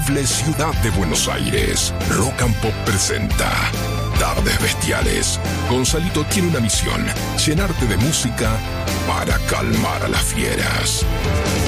increíble ciudad de Buenos Aires, Rock and Pop presenta Tardes Bestiales. Gonzalito tiene una misión: llenarte de música para calmar a las fieras.